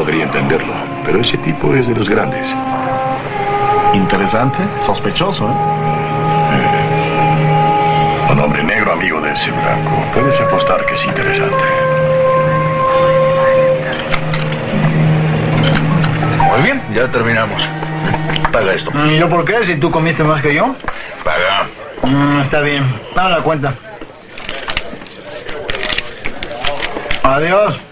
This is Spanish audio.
podría entenderlo, pero ese tipo es de los grandes. Interesante, sospechoso, ¿eh? Un hombre negro amigo de ese blanco. Puedes apostar que es interesante. Muy bien, ya terminamos. Paga esto. ¿Y yo por qué? Si tú comiste más que yo. Paga. Está bien. Dame la cuenta. Adiós.